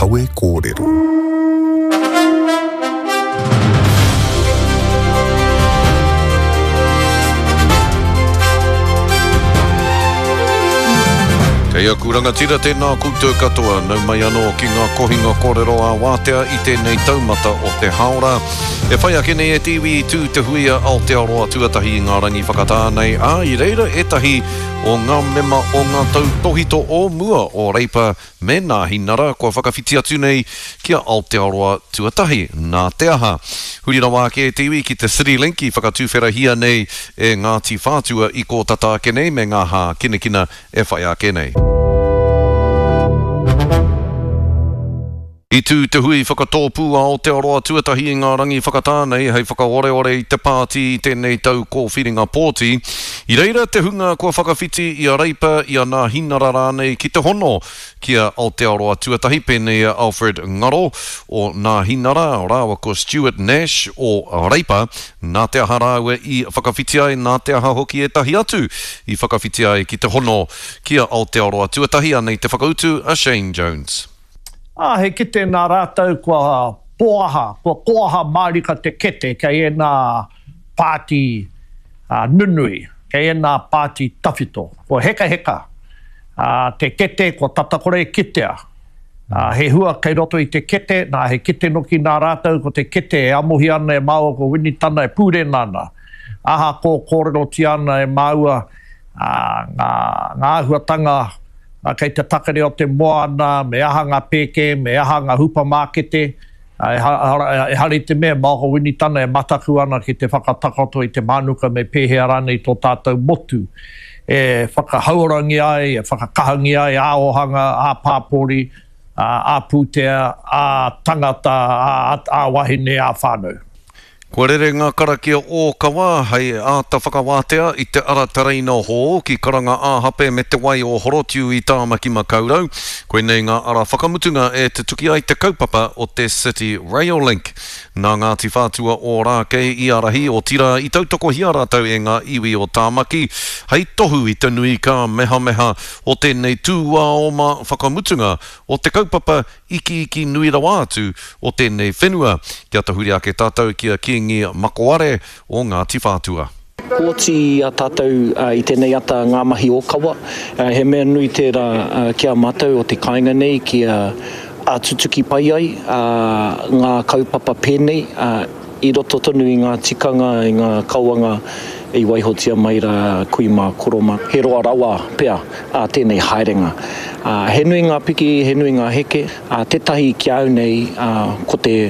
kawe kōrero. Kei kuranga tira tēnā koutou katoa, nau mai anō ki ngā kohinga kōrero a wātea I tēnei taumata o te haora. E whai ake nei e tiwi tū te huia Aotearoa tuatahi I ngā rangi whakatānei, I reira etahi o ngā mema o ngā tau tohito o mua o reipa me nā hinara kua whakawhiti atu nei kia Aotearoa tuatahi, nā te aha. Hurira wā ke tiwi ki te City Link I whakatūwhera hia nei e Ngāti Whātua I ko tata ake nei me ngā hā kinekina e whai ake nei. I tū te hui whakatōpū a Aotearoa tuatahi I ngā rangi whakatānei hei whakaore-ore I te pāti I tēnei tau kōwhiringa pōti. I reira te hunga kua whakawhiti I a reipa I a nā hinara rānei ki te hono kia Aotearoa tuatahi pēnei Alfred Ngaro o nā hinara o rāwa ko Stuart Nash o reipa nā te aha rāua I whakawhiti ai nā te aha hoki e tahi atu I whakawhiti ai ki te hono kia Aotearoa tuatahi anei te whakautu a Shane Jones. He kete nā rātau kua poaha mārika te kete kei e nā pāti nunui, kei e nā pāti tawhito. Kua heka, te kete kua tatakore kitea. He hua kei roto I te kete, nā he kete noki nā rātau ko te kete e amohi ana e māua ko winitana e pūre nana. Aha ko kōrero ti ana e māua ngā ahuatanga kei te takare o te moana, me aha ngā pēke, me aha ngā hupa mākete, e hari te mea māko winitana e mataku ana ki te whakatakato I te mānuka me pēhea rana I tō tātou motu. E whakahaurangi ai, e whakakahangi ai, a ohanga, a pāpori, a pūtea, a tangata, a wahine, a whānau. Kua rere ngā karakia o kawa hei āta whakawātea I te ara tareina ho ki karanga āhape me te wai o horotiu I tāmaki makaurau. Koe nei ngā ara whakamutunga e te tuki ai te kaupapa o te City Rail Link. Nā Ngāti Whātua o Rākei I arahi o tira I tautoko hia rātau e ngā iwi o tāmaki. Hei tohu I te nui ka meha o tēnei tūua o mā whakamutunga o te kaupapa iki nui rawa atu o tēnei whenua. Kia tahuri ake tātou kia kiengi makoare o Ngāti Whātua. Kōti a tātou I tēnei ata ngā mahi o kawa. He mea nui tērā kia mātou o te kāinga nei kia a tutuki pai ai ngā kaupapa pēnei I roto tonu I ngā tikanga I ngā kauanga I waihotia mai ra kui mā koroma. He roa rawa pea tēnei haerenga. He nui ngā piki, he nui ngā heke. Tētahi ki au nei ko te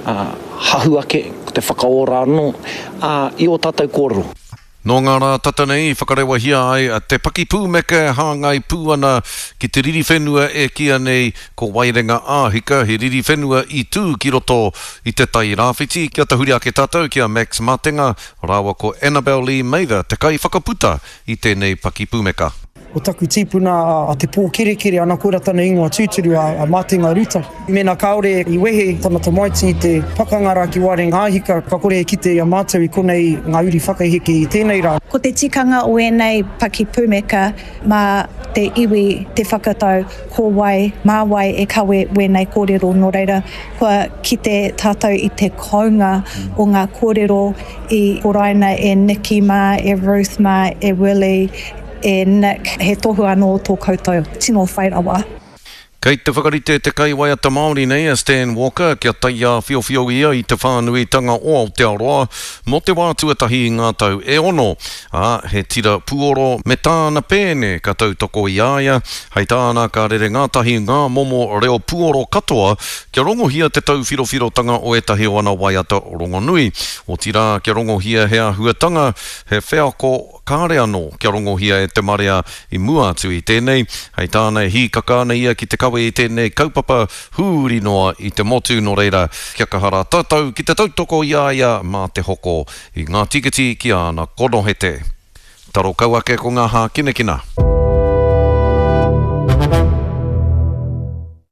hahuake, ko te whakaora anō I o tātou kōrero. Nō ngā rā tata nei, whakarewa hia ai, te paki pūmeka hāngai pūana ki te riri whenua e kia nei ko wairenga āhika, he riri whenua I tū ki roto I te tai rāwhiti. Kia tahuri ake tātou, kia Max Matenga, rāwa ko Annabelle Lee Mather, te kai whakaputa I tēnei paki pūmeka. O taku tīpuna a te pō kere ana kura tana ingoa tūturu a Mātenga Ruta. Mēnā kaore I wehe tanata maiti I te pakangara ki Wairenga āhika, ka kore e kite a mātou I konei ngā uri whakaheke I tēnei rā. Ko te tikanga o enei paki pūmeka mā te iwi te whakatau ko wai, mā wai e kawe wenei kōrero nō reira. Kua kite tātou I te kaunga o ngā kōrero I Koraina e Nikki mā, e Ruth mā, e Willie, e Nick, he tohu anō tō koutou. Tino whai rawa. Kei te whakarite te kai waiata Māori nei a Stan Walker kia taia whiowhio ia I te whānuitanga o Aotearoa mo te wā tuatahi I ngā tau e ono. He tira puoro me tāna pēne ka tautoko I aia. Hei tāna ka rere ngātahi ngā momo reo puoro katoa kia rongohia te tau whirowhirotanga o etahi o ana waiata rongonui. O tira kia rongohia hea huatanga he wheako kāre anō kia rongohia e te marea I mua atu I tēnei. Hei tāna hi kakana ia ki te kawe I tēnei kaupapa hūri noa I te motu no reira. Kia kahara tātou ki te tautoko ia mā te hoko I ngā tikiti ki ana konohete. Taro kauake ko ngā hā kinekina.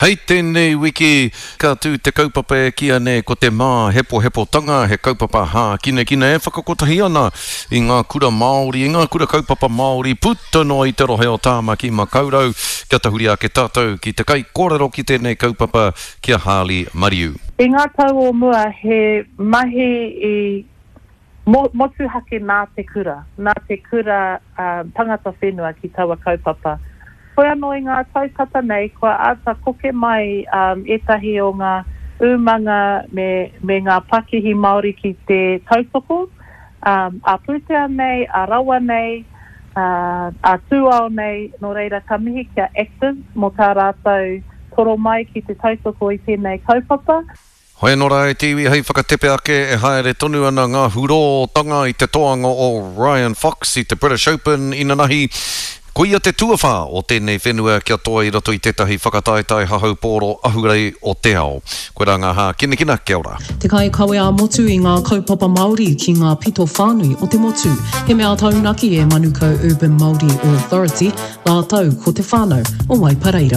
Hei tēnei wiki, ka tū te kaupapa e kia ne ko te mā hepo tanga, he kaupapa kine e whakakotahi ana i ngā kura Māori, i ngā kura kaupapa Māori, puta no i te rohe o tāmaki makaurau, kia tahuri a ke tātou ki te kai kōrero ki tēnei kaupapa kia Harley Mariu. I ngā tau o mua he mahi i motu hake nā te kura tangata whenua ki taua kaupapa. Koe anō i ngā taukata nei, kua ata koke mai etahi o ngā umanga me ngā Pakihi Māori ki te tautoko, a Pūtea nei, a Rawa nei, a Tūao nei, no reira ka mihi kia active mo tā rātou toro mai ki te tautoko i tēnei kaupapa. Hoi anō rā e tiwi hei whakatepe ake e haere tonu ana ngā huro tanga i te toanga o Ryan Fox i te British Open ina nahi. Ko ia te tuawha o tēnei whenua kia toa i rato i tētahi whakataetai hahau pōro ahurei o te ao. Koe rā ngā kina, kia ora. Te kai kawe a motu i ngā kaupapa Māori ki ngā pito whānui o te motu. He mea taunaki e Manukau Urban Māori Authority, la tau ko te whānau o Waipareira.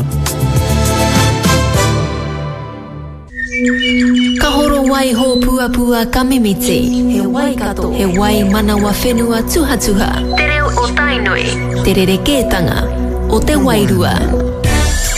Ka horo wai ho puapua ka mimiti. He wai kato. He wai manawa whenua tuhatuha. Te reo o tainui. Te rere kētanga o te wairua.